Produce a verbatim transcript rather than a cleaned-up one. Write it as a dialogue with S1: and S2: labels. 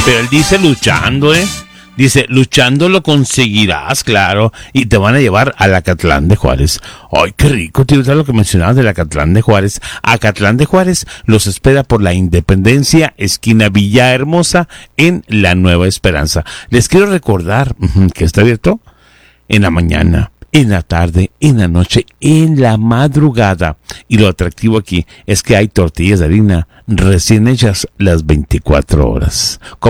S1: Pero él dice luchando, ¿eh? Dice, luchando lo conseguirás, claro, y te van a llevar al Acatlán de Juárez. Ay, qué rico, tío, ¿sabes lo que mencionabas del Acatlán de Juárez? Acatlán de Juárez los espera por la Independencia, esquina Villahermosa, en La Nueva Esperanza. Les quiero recordar uh, que está abierto en la mañana, en la tarde, en la noche, en la madrugada. Y lo atractivo aquí es que hay tortillas de harina recién hechas las veinticuatro horas.